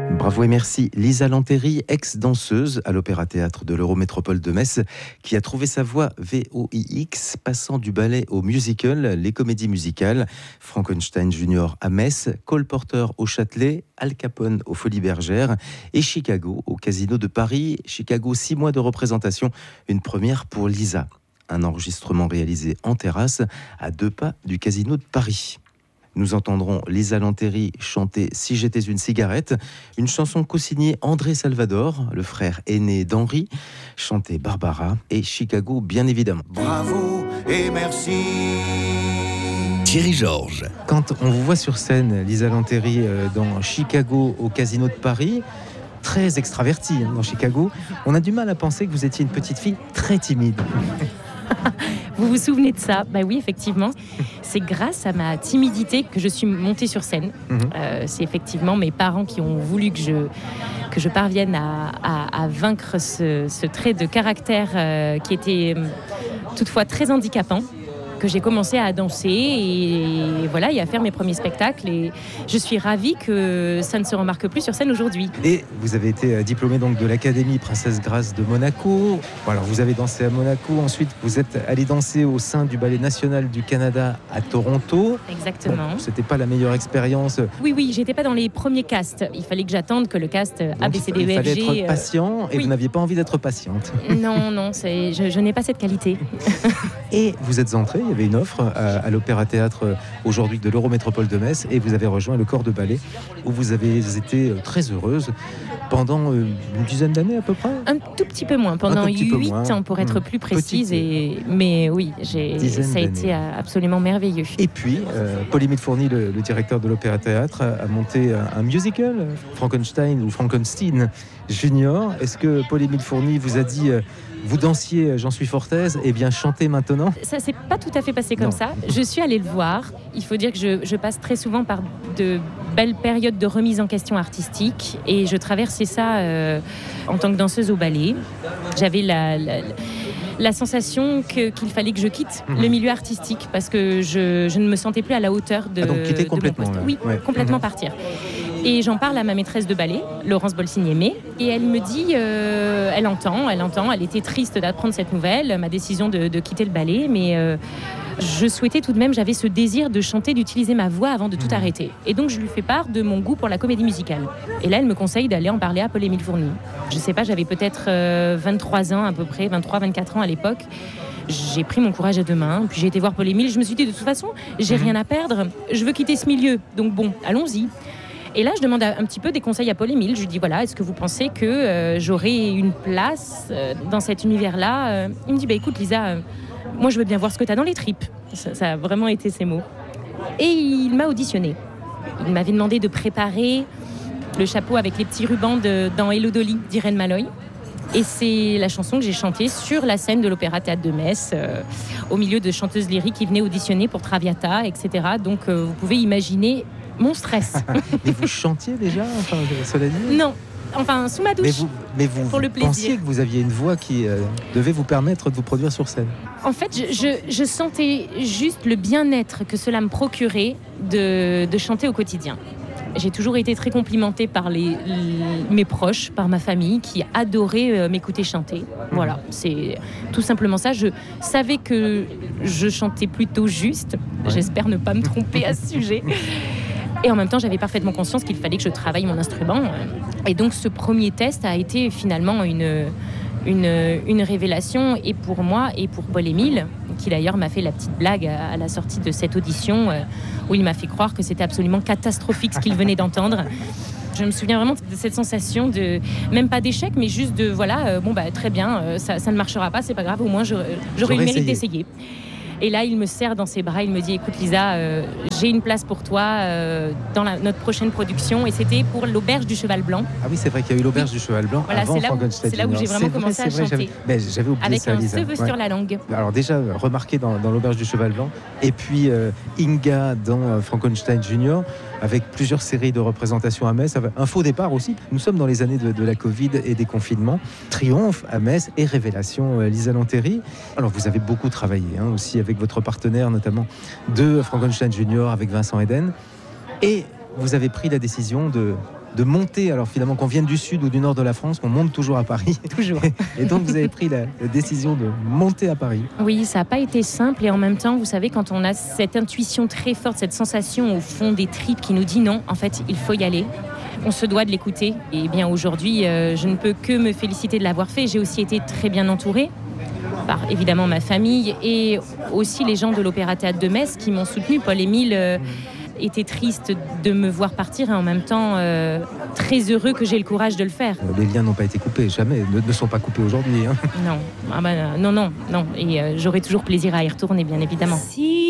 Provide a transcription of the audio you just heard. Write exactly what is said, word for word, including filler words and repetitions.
Bravo et merci. Lisa Lanteri, ex-danseuse à l'Opéra-Théâtre de l'Eurométropole de Metz, qui a trouvé sa voie V O I X, passant du ballet au musical, les comédies musicales, Frankenstein Junior à Metz, Cole Porter au Châtelet, Al Capone aux Folies Bergères et Chicago au Casino de Paris. Chicago, six mois de représentation, une première pour Lisa. Un enregistrement réalisé en terrasse à deux pas du Casino de Paris. Nous entendrons Lisa Lanteri chanter « Si j'étais une cigarette », une chanson co-signée André Salvador, le frère aîné d'Henri, chanter Barbara et Chicago, bien évidemment. Bravo et merci. Thierry Georges. Quand on vous voit sur scène, Lisa Lanteri, dans Chicago au Casino de Paris, très extravertie dans Chicago, on a du mal à penser que vous étiez une petite fille très timide. Vous vous souvenez de ça? Bah oui, effectivement. C'est grâce à ma timidité que je suis montée sur scène. Mmh. Euh, c'est effectivement mes parents qui ont voulu que je, que je parvienne à, à, à vaincre ce, ce trait de caractère euh, qui était euh, toutefois très handicapant, que j'ai commencé à danser et voilà, et à faire mes premiers spectacles. Et je suis ravie que ça ne se remarque plus sur scène aujourd'hui. Et vous avez été diplômée donc de l'Académie Princesse Grace de Monaco. Alors vous avez dansé à Monaco. Ensuite, vous êtes allée danser au sein du Ballet National du Canada à Toronto. Exactement. Bon, c'était pas la meilleure expérience. Oui, oui, j'étais pas dans les premiers castes. Il fallait que j'attende que le cast A B C D E F G. Il fallait être patient et oui. Vous n'aviez pas envie d'être patiente. Non, non, c'est, je, je n'ai pas cette qualité. Et vous êtes entrée. Il y avait une offre à, à l'Opéra-Théâtre aujourd'hui de l'Eurométropole de Metz et vous avez rejoint le corps de ballet où vous avez été très heureuse pendant une dizaine d'années à peu près. Un tout petit peu moins, pendant huit ans pour être mmh. plus précise. Et... Mais oui, j'ai... ça a été absolument merveilleux. Et puis, euh, Paul-Émile Fourny, le, le directeur de l'Opéra-Théâtre, a monté un, un musical, Frankenstein ou Frankenstein Junior. Est-ce que Paul-Émile Fourny vous a dit... Euh, vous dansiez J'en suis fort aise, et bien chantez maintenant? Ça s'est pas tout à fait passé comme non. ça. Je suis allée le voir. Il faut dire que je, je passe très souvent par de belles périodes de remise en question artistique et je traversais ça euh, en tant que danseuse au ballet. J'avais la, la, la sensation que, qu'il fallait que je quitte mmh. le milieu artistique parce que je, je ne me sentais plus à la hauteur de, ah, donc quitter de complètement, mon poste. Là. Oui, ouais. complètement mmh. partir. Et j'en parle à ma maîtresse de ballet, Laurence Bolsigné-May, et elle me dit, euh, elle entend, elle entend, elle était triste d'apprendre cette nouvelle, ma décision de, de quitter le ballet, mais euh, je souhaitais tout de même, j'avais ce désir de chanter, d'utiliser ma voix avant de tout mmh. arrêter. Et donc je lui fais part de mon goût pour la comédie musicale. Et là, elle me conseille d'aller en parler à Paul-Émile Fourny. Je sais pas, j'avais peut-être euh, vingt-trois ans à peu près, vingt-trois vingt-quatre ans à l'époque. J'ai pris mon courage à deux mains, puis j'ai été voir Paul-Émile, je me suis dit de toute façon, j'ai mmh. rien à perdre, je veux quitter ce milieu, donc bon, allons-y. Et là, je demande un petit peu des conseils à Paul-Émile. Je lui dis, voilà, est-ce que vous pensez que euh, j'aurai une place euh, dans cet univers-là euh, Il me dit, bah, écoute Lisa, euh, moi je veux bien voir ce que tu as dans les tripes. Ça, ça a vraiment été ses mots. Et il m'a auditionné. Il m'avait demandé de préparer le chapeau avec les petits rubans de, dans Hello Dolly d'Irène Malloy. Et c'est la chanson que j'ai chantée sur la scène de l'Opéra-Théâtre de Metz, euh, au milieu de chanteuses lyriques qui venaient auditionner pour Traviata, et cetera. Donc euh, vous pouvez imaginer mon stress. Mais vous chantiez déjà, enfin, cela dit ? Non, enfin sous ma douche. Mais vous, mais vous, pour le vous plaisir. pensiez que vous aviez une voix qui euh, devait vous permettre de vous produire sur scène ? En fait, je, je, je sentais juste le bien-être que cela me procurait de, de chanter au quotidien. J'ai toujours été très complimentée par les, les, mes proches, par ma famille, qui adorait euh, m'écouter chanter. Voilà, c'est tout simplement ça. Je savais que je chantais plutôt juste. Ouais. J'espère ne pas me tromper à ce sujet. Et en même temps, j'avais parfaitement conscience qu'il fallait que je travaille mon instrument. Et donc, ce premier test a été finalement une, une, une révélation, et pour moi, et pour Paul-Émile, qui d'ailleurs m'a fait la petite blague à la sortie de cette audition, où il m'a fait croire que c'était absolument catastrophique ce qu'il venait d'entendre. Je me souviens vraiment de cette sensation de, même pas d'échec, mais juste de, voilà, euh, bon, bah, très bien, euh, ça, ça ne marchera pas, c'est pas grave, au moins j'aurais, j'aurais eu le mérite d'essayer. Et là, il me serre dans ses bras, il me dit, écoute Lisa, euh, j'ai une place pour toi euh, dans la, notre prochaine production. Et c'était pour l'Auberge du Cheval Blanc. Ah oui, c'est vrai qu'il y a eu l'Auberge du Cheval Blanc voilà, avant Frankenstein. C'est là où j'ai vraiment c'est commencé vrai, à chanter. J'avais, ben, j'avais oublié avec ça, un Lisa. cheveu Ouais. sur la langue. Alors déjà, remarqué dans, dans l'Auberge du Cheval Blanc, et puis euh, Inga dans euh, Frankenstein Junior, avec plusieurs séries de représentations à Metz. Un faux départ aussi. Nous sommes dans les années de, de la Covid et des confinements. Triomphe à Metz et révélation, euh, Lisa Lanteri. Alors vous avez beaucoup travaillé hein, aussi avec votre partenaire, notamment de Frankenstein Junior avec Vincent Eden. Et vous avez pris la décision de de monter, alors finalement qu'on vienne du sud ou du nord de la France, qu'on monte toujours à Paris. Toujours. Et donc vous avez pris la, la décision de monter à Paris. Oui, ça n'a pas été simple et en même temps, vous savez, quand on a cette intuition très forte, cette sensation au fond des tripes qui nous dit non, en fait, il faut y aller. On se doit de l'écouter. Et bien aujourd'hui, euh, je ne peux que me féliciter de l'avoir fait. J'ai aussi été très bien entourée par évidemment ma famille et aussi les gens de l'Opéra-Théâtre de Metz qui m'ont soutenue. Paul-Émile euh, était triste de me voir partir et en même temps euh, très heureux que j'ai le courage de le faire. Les liens n'ont pas été coupés, jamais, ne, ne sont pas coupés aujourd'hui. Hein. Non, ah ben, non, non, non. Et euh, j'aurai toujours plaisir à y retourner, bien évidemment. Si